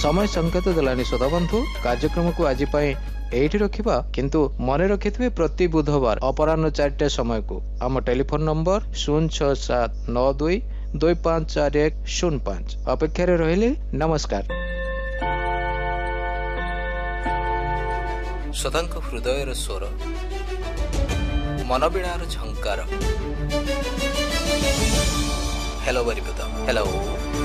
समय संकेत देलानी श्रोता बंधु कार्यक्रम को आज एठी रखिबा किंतु मने रखिथिबे प्रति बुधवार अपराह्न 4टा समय को आम टेलीफोन नंबर 06792254105 अपेक्षा रहिले। नमस्कार। सदांक हृदयर स्वर मनबीणार झंकार। हेलो बरिपद। हेलो।